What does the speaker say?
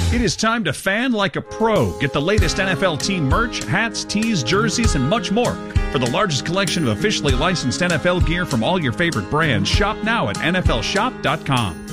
It is time to fan like a pro. Get the latest NFL team merch, hats, tees, jerseys, and much more. For the largest collection of officially licensed NFL gear from all your favorite brands, shop now at NFLshop.com.